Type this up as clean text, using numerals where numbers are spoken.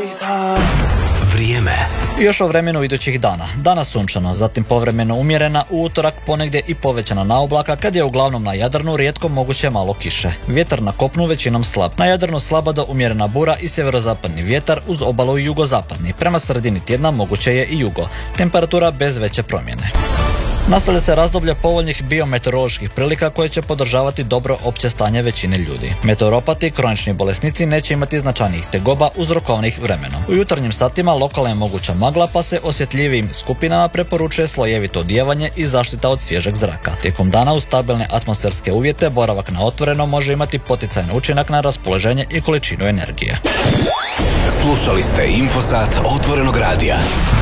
Vrijeme. Još o vremenu idućih dana. Danas sunčano, zatim povremeno umjerena, u utorak ponegdje i povećana naoblaka, kad je uglavnom na Jadranu rijetko moguće malo kiše. Vjetar na kopnu većinom slab. Na Jadranu slaba do umjerena bura i sjeverozapadni vjetar, uz obalu i jugozapadni. Prema sredini tjedna moguće je i jugo. Temperatura bez veće promjene. Nastavlja se razdoblje povoljnih biometeoroloških prilika koje će podržavati dobro opće stanje većine ljudi. Meteoropati i kronični bolesnici neće imati značajnijih tegoba uzrokovanih vremenom. U jutarnjim satima lokalna je moguća magla, pa se osjetljivijim skupinama preporučuje slojevito odijevanje i zaštita od svježeg zraka. Tijekom dana uz stabilne atmosferske uvjete boravak na otvorenom može imati poticajan učinak na raspoloženje i količinu energije. Slušali ste Infosat Otvorenog radija.